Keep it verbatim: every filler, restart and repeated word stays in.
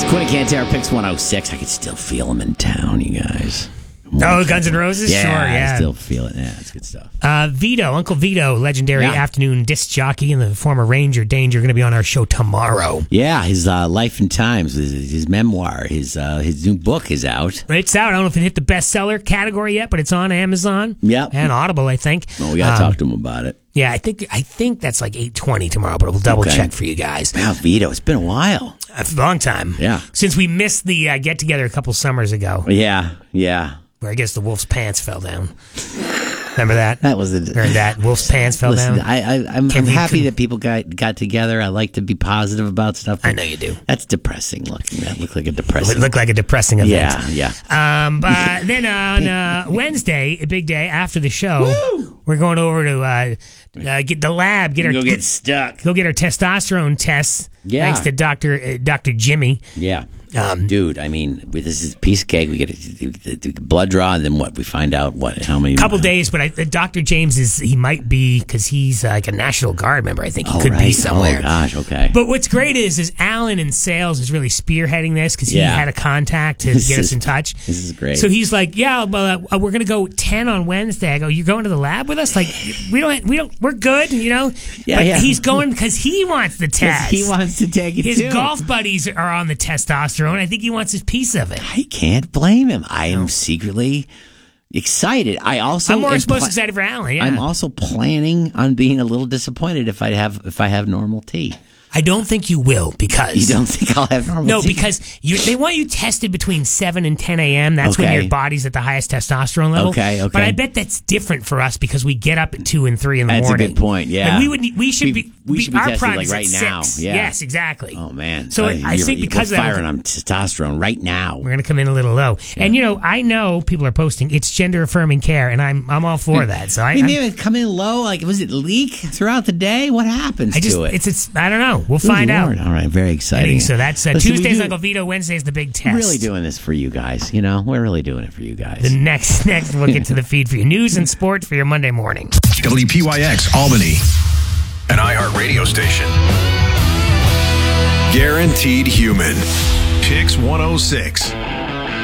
Quinn Cantera picks one oh six. I could still feel him in town, you guys. Oh, Guns N' Roses? Yeah, sure, yeah. I still feel it. Yeah, it's good stuff. Uh, Vito, Uncle Vito, legendary Yeah. afternoon disc jockey and the former Ranger Danger, going to be on our show tomorrow. Yeah, his uh, Life and Times, his, his memoir, his uh, his new book is out. It's out. I don't know if it hit the bestseller category yet, but it's on Amazon. Yep. And Audible, I think. Oh, we got to Um, talk to him about it. Yeah, I think I think that's like eight twenty tomorrow, but we'll double Okay. check for you guys. Wow, Vito, it's been a while. A long time. Yeah. Since we missed the uh, get together a couple summers ago, Yeah, yeah. where I guess the wolf's pants fell down. Remember that? That was a... Or that wolf's pants fell Listen, down. I, I, I'm, Can I'm we- happy can- that people got got together. I like to be positive about stuff. I know you do. That's depressing looking. That looked like a It depressing... looked like a depressing event. Yeah, yeah. Um, but then on uh, Wednesday, a big day after the show, we're going over to uh, uh, get the lab, get our Go get stuck. go get our testosterone tests. Yeah. Thanks to Doctor Uh, Doctor Jimmy. Yeah. Um, Dude, I mean, this is a piece of cake. We get a, a blood draw, and then what? We find out what? How many? couple days, but I, uh, Doctor James is he might be because he's uh, like a National Guard member. I think he Oh, could be right. somewhere. Oh gosh, okay. But what's great is is Alan in sales is really spearheading this because he Yeah. had a contact to This get us is- in touch. this is great. So he's like, "Yeah, well, uh, we're gonna go ten on Wednesday." I go, "You're going to the lab with us? Like, we don't, we don't, we're good, you know." Yeah, but yeah. he's going because he wants the 'Cause test. he wants to take it His too. golf buddies are on the testosterone. I think he wants his piece of it. I can't blame him. I am secretly excited. I also I'm more am supposed pla- excited for Alan. Yeah. I'm also planning on being a little disappointed if I have if I have normal tea. I don't think you will because You don't think I'll have normal No, tea? because you, they want you tested between seven and ten a.m. That's when Okay. your body's at the highest testosterone level. Okay, okay. But I bet that's different for us because we get up at two and three in the That's a morning. good point, yeah. Like we would. We should We- be. we should be our tested, prime like, is at right now, six. yeah. Yes, exactly. Oh man! So Uh, I you're- think you're because of that, firing on testosterone right now. we're going to come in a little low. And you know, I know people are posting it's gender affirming care, and I'm I'm all for that. So I. Maybe I'm- it come in low. Like, was it leak throughout the day? What happens I just, to it? it's, it's, I don't know. We'll Good find Lord. out. All right, very exciting. So that's uh, Listen, we Tuesday's do- Uncle Vito, Wednesday's the big test. Really doing this for you guys. You know, we're really doing it for you guys. The next, next we'll get to the feed for you. News and sports for your Monday morning. W P Y X Albany, an iHeart radio station. Guaranteed Human. Picks one oh six.